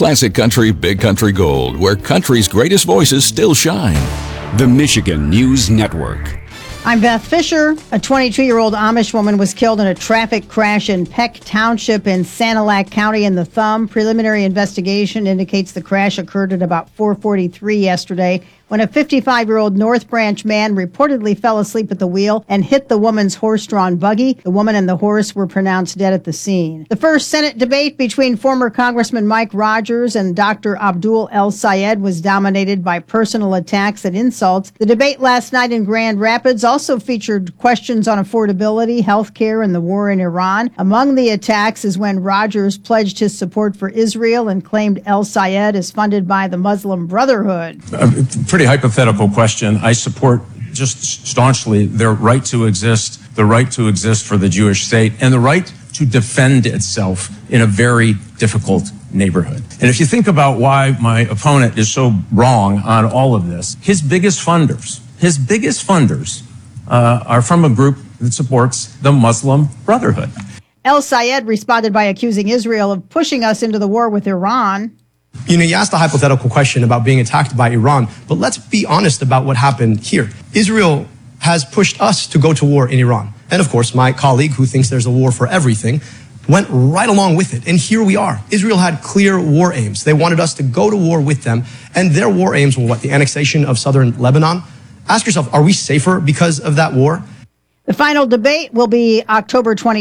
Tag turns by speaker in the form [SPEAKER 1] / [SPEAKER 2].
[SPEAKER 1] Classic Country, Big Country Gold, where country's greatest voices still shine.
[SPEAKER 2] The Michigan News Network.
[SPEAKER 3] I'm Beth Fisher. A 22-year-old Amish woman was killed in a traffic crash in Peck Township in Sanilac County in the Thumb. Preliminary investigation indicates the crash occurred at about 4:43 yesterday when a 55-year-old North Branch man reportedly fell asleep at the wheel and hit the woman's horse-drawn buggy. The woman and the horse were pronounced dead at the scene. The first Senate debate between former Congressman Mike Rogers and Dr. Abdul El-Sayed was dominated by personal attacks and insults. The debate last night in Grand Rapids also featured questions on affordability, health care, and the war in Iran. Among the attacks is when Rogers pledged his support for Israel and claimed El-Sayed is funded by the Muslim Brotherhood.
[SPEAKER 4] Pretty hypothetical question. I support just staunchly their right to exist, the right to exist for the Jewish state, and the right to defend itself in a very difficult neighborhood. And if you think about why my opponent is so wrong on all of this, his biggest funders are from a group that supports the Muslim Brotherhood.
[SPEAKER 3] El-Sayed responded by accusing Israel of pushing us into the war with Iran.
[SPEAKER 5] You know, you asked a hypothetical question about being attacked by Iran, but let's be honest about what happened here. Israel has pushed us to go to war in Iran. And of course, my colleague, who thinks there's a war for everything, went right along with it. And here we are. Israel had clear war aims. They wanted us to go to war with them. And their war aims were what? The annexation of southern Lebanon? Ask yourself, are we safer because of that war?
[SPEAKER 3] The final debate will be October 20.